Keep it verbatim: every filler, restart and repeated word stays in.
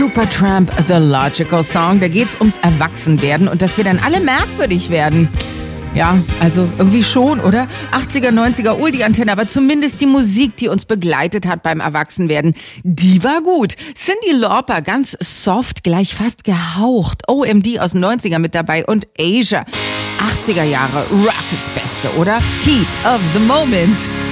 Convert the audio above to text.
Supertramp, The Logical Song. Da geht's ums Erwachsenwerden und dass wir dann alle merkwürdig werden. Ja, also irgendwie schon, oder? achtziger, neunziger, Oldie-Antenne, aber zumindest die Musik, die uns begleitet hat beim Erwachsenwerden, die war gut. Cyndi Lauper, ganz soft, gleich fast gehaucht. O M D aus den neunziger mit dabei und Asia. achtziger Jahre, Rock ist Beste, oder? Heat of the Moment.